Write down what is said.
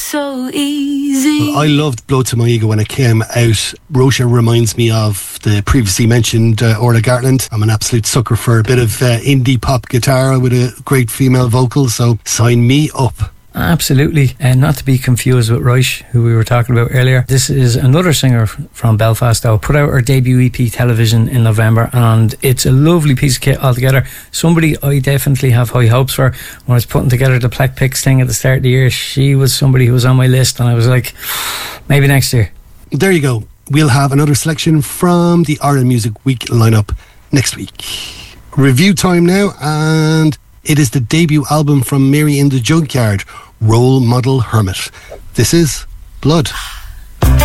so easy. Well, I loved Blow to My Ego when it came out. Rocha reminds me of the previously mentioned Orla Gartland. I'm an absolute sucker for a bit of indie pop guitar with a great female vocal, so sign me up. Absolutely, and not to be confused with Roish, who we were talking about earlier. This is another singer from Belfast though. Put out her debut EP Television in November, and it's a lovely piece of kit altogether. Somebody I definitely have high hopes for. When I was putting together the Pleck Picks thing at the start of the year, she was somebody who was on my list, and I was like, maybe next year. There you go. We'll have another selection from the Ireland Music Week lineup next week. Review time now, and it is the debut album from Mary in the Junkyard, Role Model Hermit. This is Blood.